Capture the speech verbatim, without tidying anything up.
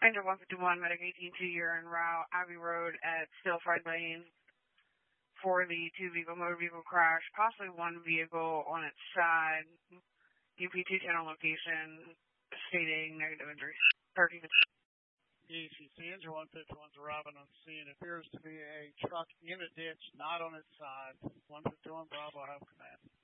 Ranger one fifty-one, Medic eighteen two, you're en route, Abbey Road at Stillfried Lane for the two-vehicle motor vehicle crash, possibly one vehicle on its side. U P two channel location stating negative injuries. thirty E C C Ranger one fifty-one's arriving on scene. It appears to be a truck in a ditch, not on its side. one fifty-one Bravo, have command.